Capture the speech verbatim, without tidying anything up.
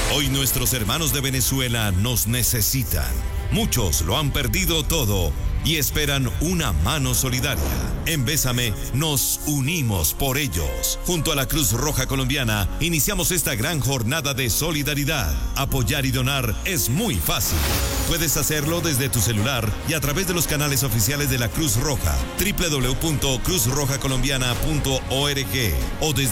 Hoy nuestros hermanos de Venezuela nos necesitan. Muchos lo han perdido todo y esperan una mano solidaria. En Bésame nos unimos por ellos. Junto a la Cruz Roja Colombiana iniciamos esta gran jornada de solidaridad. Apoyar y donar es muy fácil. Puedes hacerlo desde tu celular y a través de los canales oficiales de la Cruz Roja, doble u doble u doble u punto cruz roja colombiana punto org o desde